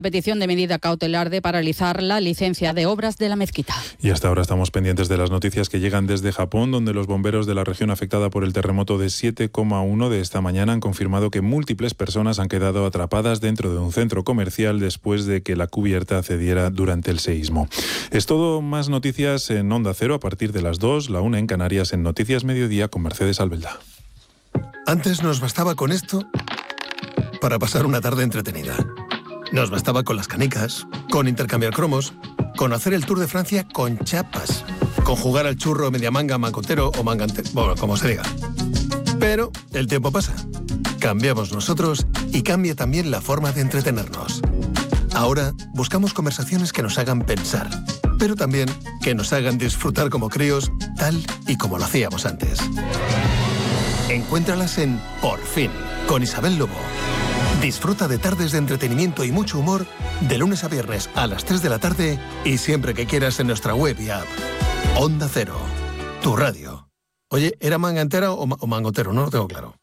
Petición de medida cautelar de paralizar la licencia de obras de la mezquita. Y hasta ahora estamos pendientes de las noticias que llegan desde Japón, donde los bomberos de la región afectada por el terremoto de 7,1 de esta mañana han confirmado que múltiples personas han quedado atrapadas dentro de un centro comercial después de que la cubierta cediera durante el seísmo. Es todo, más noticias en Onda Cero a partir de las 2, la 1 en Canarias, en Noticias Mediodía con Mercedes Albelda. Antes nos bastaba con esto para pasar una tarde entretenida. Nos bastaba con las canicas, con intercambiar cromos, con hacer el Tour de Francia con chapas, con jugar al churro mediamanga, mangotero o mangante, bueno, como se diga. Pero el tiempo pasa. Cambiamos nosotros y cambia también la forma de entretenernos. Ahora buscamos conversaciones que nos hagan pensar, pero también que nos hagan disfrutar como críos, tal y como lo hacíamos antes. Encuéntralas en Por Fin, con Isabel Lobo. Disfruta de tardes de entretenimiento y mucho humor de lunes a viernes a las 3 de la tarde y siempre que quieras en nuestra web y app. Onda Cero, tu radio. Oye, ¿era mangantera o mangotero? No lo tengo claro.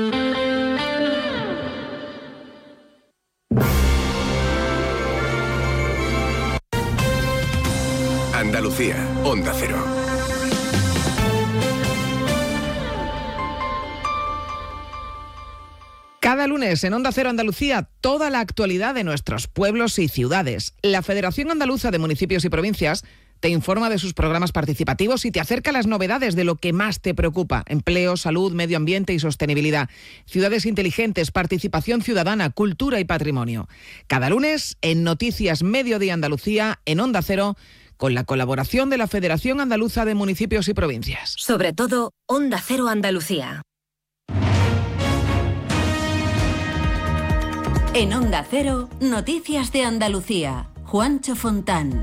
Andalucía, Onda Cero. Cada lunes en Onda Cero Andalucía, toda la actualidad de nuestros pueblos y ciudades. La Federación Andaluza de Municipios y Provincias te informa de sus programas participativos y te acerca las novedades de lo que más te preocupa: empleo, salud, medio ambiente y sostenibilidad, ciudades inteligentes, participación ciudadana, cultura y patrimonio. Cada lunes en Noticias Mediodía Andalucía, en Onda Cero, con la colaboración de la Federación Andaluza de Municipios y Provincias. Sobre todo, Onda Cero Andalucía. En Onda Cero, Noticias de Andalucía. Juancho Fontán.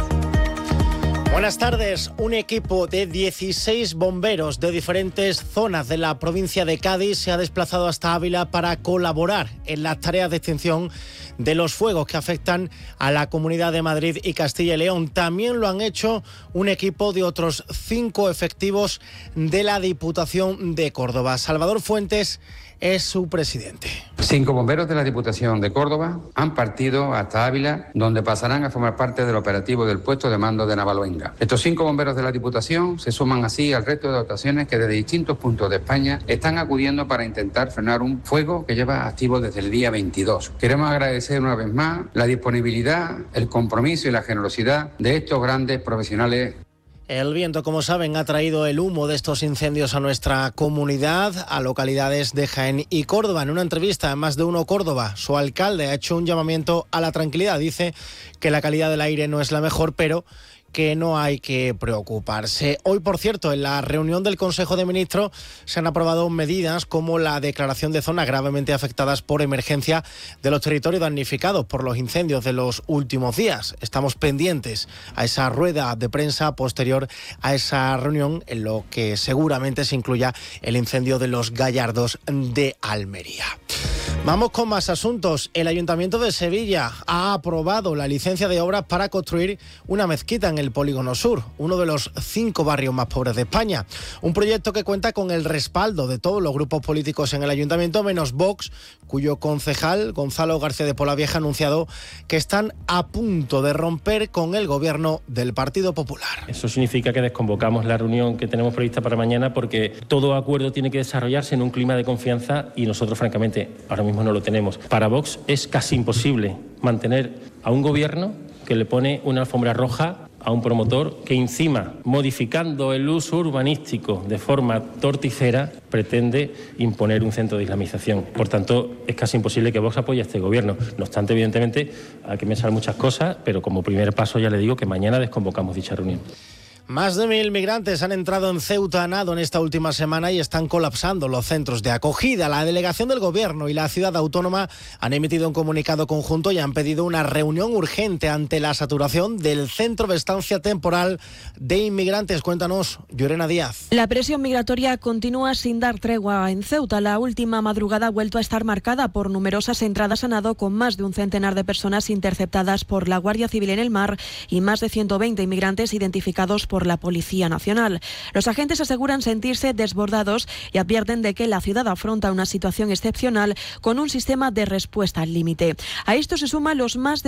Buenas tardes. Un equipo de 16 bomberos de diferentes zonas de la provincia de Cádiz se ha desplazado hasta Ávila para colaborar en las tareas de extinción de los fuegos que afectan a la Comunidad de Madrid y Castilla y León. También lo han hecho un equipo de otros 5 efectivos de la Diputación de Córdoba. Salvador Fuentes es su presidente. 5 bomberos de la Diputación de Córdoba han partido hasta Ávila, donde pasarán a formar parte del operativo del puesto de mando de Navaluenga. Estos 5 bomberos de la Diputación se suman así al resto de dotaciones que desde distintos puntos de España están acudiendo para intentar frenar un fuego que lleva activo desde el día 22. Queremos agradecer una vez más la disponibilidad, el compromiso y la generosidad de estos grandes profesionales. El viento, como saben, ha traído el humo de estos incendios a nuestra comunidad, a localidades de Jaén y Córdoba. En una entrevista en Más de Uno Córdoba, su alcalde ha hecho un llamamiento a la tranquilidad. Dice que la calidad del aire no es la mejor, pero que no hay que preocuparse. Hoy, por cierto, en la reunión del Consejo de Ministros se han aprobado medidas como la declaración de zonas gravemente afectadas por emergencia de los territorios damnificados por los incendios de los últimos días. Estamos pendientes a esa rueda de prensa posterior a esa reunión, en lo que seguramente se incluya el incendio de los Gallardos de Almería. Vamos con más asuntos. El Ayuntamiento de Sevilla ha aprobado la licencia de obras para construir una mezquita en el Polígono Sur, uno de los 5 barrios más pobres de España. Un proyecto que cuenta con el respaldo de todos los grupos políticos en el Ayuntamiento, menos Vox, cuyo concejal Gonzalo García de Polavieja ha anunciado que están a punto de romper con el gobierno del Partido Popular. Eso significa que desconvocamos la reunión que tenemos prevista para mañana, porque todo acuerdo tiene que desarrollarse en un clima de confianza y nosotros, francamente, ahora mismo no lo tenemos. Para Vox es casi imposible mantener a un gobierno que le pone una alfombra roja a un promotor que encima, modificando el uso urbanístico de forma torticera, pretende imponer un centro de islamización. Por tanto, es casi imposible que Vox apoye a este gobierno. No obstante, evidentemente, hay que pensar muchas cosas, pero como primer paso ya le digo que mañana desconvocamos dicha reunión. Más de 1.000 migrantes han entrado en Ceuta, Nado, en esta última semana y están colapsando los centros de acogida. La delegación del Gobierno y la ciudad autónoma han emitido un comunicado conjunto y han pedido una reunión urgente ante la saturación del centro de estancia temporal de inmigrantes. Cuéntanos, Llorena Díaz. La presión migratoria continúa sin dar tregua en Ceuta. La última madrugada ha vuelto a estar marcada por numerosas entradas a Nado, con más de un centenar de personas interceptadas por la Guardia Civil en el mar y más de 120 inmigrantes identificados por por la Policía Nacional. Los agentes aseguran sentirse desbordados y advierten de que la ciudad afronta una situación excepcional con un sistema de respuesta al límite. A esto se suman los más de